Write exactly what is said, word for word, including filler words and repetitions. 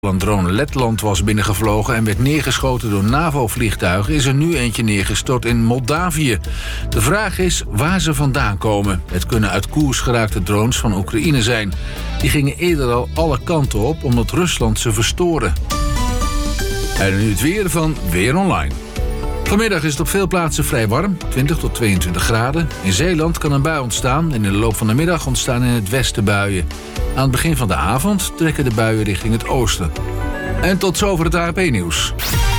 Een drone Letland was binnengevlogen en werd neergeschoten door NAVO-vliegtuigen, is er nu eentje neergestort in Moldavië. De vraag is waar ze vandaan komen. Het kunnen uit koers geraakte drones van Oekraïne zijn. Die gingen eerder al alle kanten op omdat Rusland ze verstoren. En nu het weer van Weer Online. Vanmiddag is het op veel plaatsen vrij warm, twintig tot tweeëntwintig graden. In Zeeland kan een bui ontstaan en in de loop van de middag ontstaan in het westen buien. Aan het begin van de avond trekken de buien richting het oosten. En tot zover het A N P-nieuws.